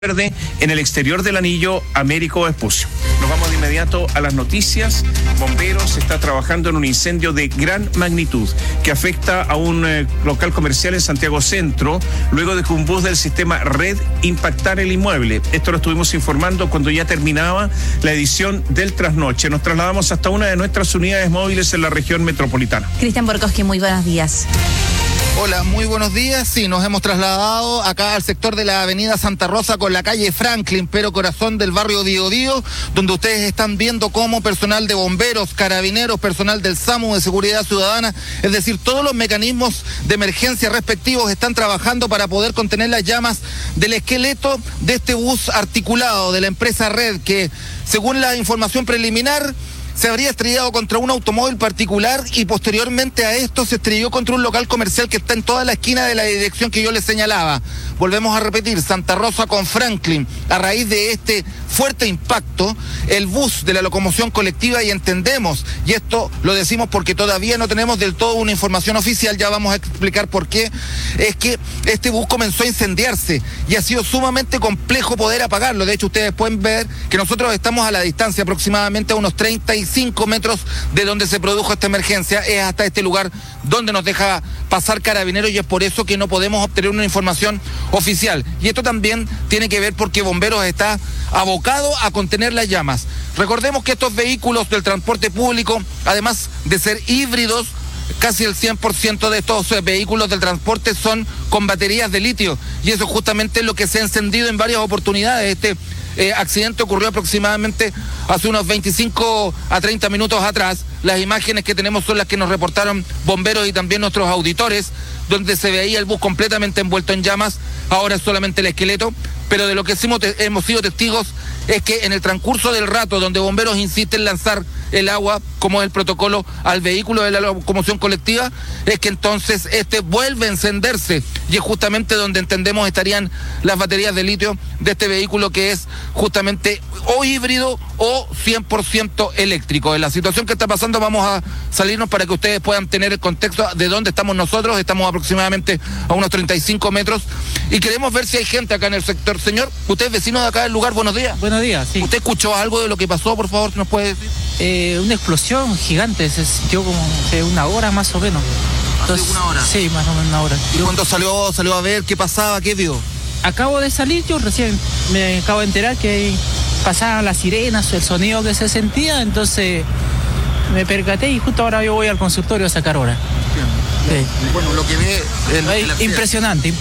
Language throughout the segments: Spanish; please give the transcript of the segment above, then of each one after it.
verde en el exterior del anillo Américo Vespucio. Nos vamos de inmediato a las noticias. Bomberos está trabajando en un incendio de gran magnitud que afecta a un local comercial en Santiago Centro, luego de que un bus del sistema Red impactara el inmueble. Esto lo estuvimos informando cuando ya terminaba la edición del Trasnoche. Nos trasladamos hasta una de nuestras unidades móviles en la región metropolitana. Cristian Borkowski, muy buenos días. Hola, muy buenos días. Sí, nos hemos trasladado acá al sector de la avenida Santa Rosa con la calle Franklin, pero corazón del barrio Biobío, donde ustedes están viendo cómo personal de bomberos, carabineros, personal del SAMU de Seguridad Ciudadana, es decir, todos los mecanismos de emergencia respectivos están trabajando para poder contener las llamas del esqueleto de este bus articulado de la empresa Red, que según la información preliminar se habría estrellado contra un automóvil particular y posteriormente a esto se estrelló contra un local comercial que está en toda la esquina de la dirección que yo les señalaba. Volvemos a repetir, Santa Rosa con Franklin. A raíz de este fuerte impacto, el bus de la locomoción colectiva, y entendemos, y esto lo decimos porque todavía no tenemos del todo una información oficial, ya vamos a explicar por qué, es que este bus comenzó a incendiarse y ha sido sumamente complejo poder apagarlo. De hecho, ustedes pueden ver que nosotros estamos a la distancia aproximadamente a unos 35 metros de donde se produjo esta emergencia. Es hasta este lugar donde nos deja pasar Carabineros y es por eso que no podemos obtener una información oficial. Y esto también tiene que ver porque Bomberos está abocado a contener las llamas. Recordemos que estos vehículos del transporte público, además de ser híbridos, casi el 100% de estos vehículos del transporte son con baterías de litio, y eso justamente es lo que se ha encendido en varias oportunidades. Este accidente ocurrió aproximadamente hace unos 25 a 30 minutos atrás. Las imágenes que tenemos son las que nos reportaron bomberos y también nuestros auditores, donde se veía el bus completamente envuelto en llamas. Ahora es solamente el esqueleto, pero de lo que hemos sido testigos es que en el transcurso del rato, donde bomberos insisten en lanzar el agua, como es el protocolo, al vehículo de la locomoción colectiva, es que entonces este vuelve a encenderse, y es justamente donde entendemos estarían las baterías de litio de este vehículo, que es justamente o híbrido o 100% eléctrico. En la situación que está pasando vamos a salirnos para que ustedes puedan tener el contexto de dónde estamos nosotros. Estamos aproximadamente a unos 35 metros y queremos ver si hay gente acá en el sector. Señor, usted es vecino de acá del lugar, buenos días. Buenos días, sí. ¿Usted escuchó algo de lo que pasó, por favor, nos puede decir? Una explosión gigante, se sintió como hace una hora más o menos. Entonces, ¿hace una hora? Sí, más o menos una hora. ¿Y cuando salió a ver qué pasaba, qué vio? Acabo de salir, yo recién me acabo de enterar que pasaban las sirenas, el sonido que se sentía, entonces me percaté y justo ahora yo voy al consultorio a sacar hora. Sí. Bueno, lo que ve... impresionante,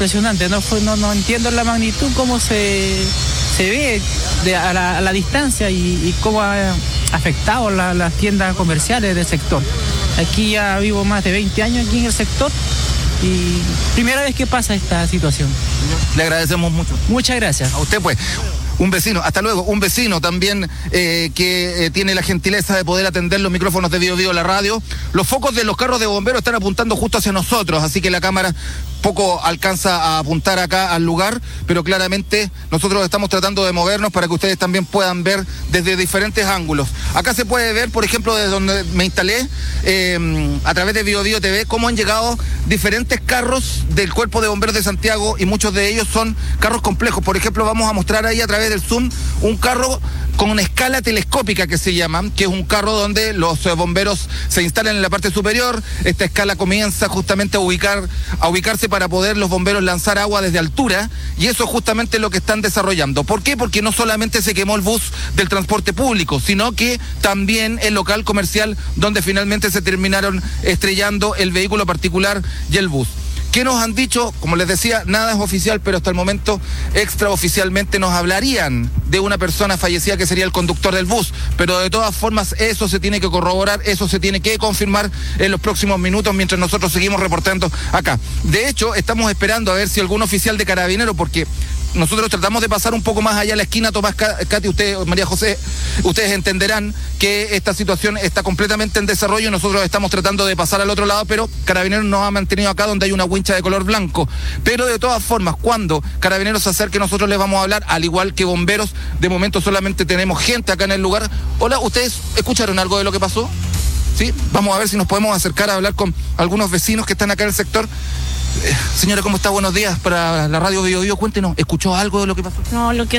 no entiendo la magnitud, cómo se ve a la distancia y cómo ha afectado las tiendas comerciales del sector. Aquí ya vivo más de 20 años aquí en el sector y primera vez que pasa esta situación. Le agradecemos mucho. Muchas gracias. A usted, pues. Un vecino, hasta luego, un vecino también que tiene la gentileza de poder atender los micrófonos de Biobío, la radio. Los focos de los carros de bomberos están apuntando justo hacia nosotros, así que la cámara poco alcanza a apuntar acá al lugar, pero claramente nosotros estamos tratando de movernos para que ustedes también puedan ver desde diferentes ángulos. Acá se puede ver, por ejemplo, desde donde me instalé, a través de Biobío TV, cómo han llegado diferentes carros del Cuerpo de Bomberos de Santiago, y muchos de ellos son carros complejos. Por ejemplo, vamos a mostrar ahí a través del Zoom un carro con una escala telescópica que se llama, que es un carro donde los bomberos se instalan en la parte superior. Esta escala comienza justamente a ubicarse para poder los bomberos lanzar agua desde altura, y eso es justamente lo que están desarrollando. ¿Por qué? Porque no solamente se quemó el bus del transporte público, sino que también el local comercial donde finalmente se terminaron estrellando el vehículo particular y el bus. ¿Qué nos han dicho? Como les decía, nada es oficial, pero hasta el momento extraoficialmente nos hablarían de una persona fallecida que sería el conductor del bus, pero de todas formas eso se tiene que corroborar, eso se tiene que confirmar en los próximos minutos mientras nosotros seguimos reportando acá. De hecho, estamos esperando a ver si algún oficial de Carabineros, porque nosotros tratamos de pasar un poco más allá a la esquina. Tomás, Katy, usted, María José, ustedes entenderán que esta situación está completamente en desarrollo y nosotros estamos tratando de pasar al otro lado, pero Carabineros nos ha mantenido acá donde hay una wincha de color blanco. Pero de todas formas, cuando Carabineros se acerque, nosotros les vamos a hablar, al igual que bomberos. De momento solamente tenemos gente acá en el lugar. Hola, ¿ustedes escucharon algo de lo que pasó? ¿Sí? Vamos a ver si nos podemos acercar a hablar con algunos vecinos que están acá en el sector. Señora, ¿cómo está? Buenos días para la radio Bio Bio. Cuéntenos, ¿escuchó algo de lo que pasó? No, lo que